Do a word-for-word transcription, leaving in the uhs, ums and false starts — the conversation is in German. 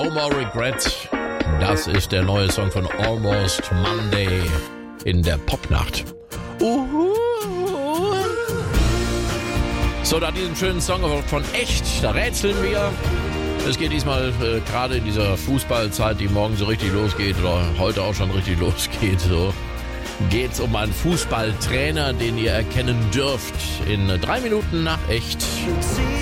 No More Regret. Das ist der neue Song von Almost Monday in der Popnacht. Uhu. So, nach diesem schönen Song von Echt, da rätseln wir. Es geht diesmal äh, gerade in dieser Fußballzeit, die morgen so richtig losgeht oder heute auch schon richtig losgeht, so geht's um einen Fußballtrainer, den ihr erkennen dürft in drei Minuten nach Echt.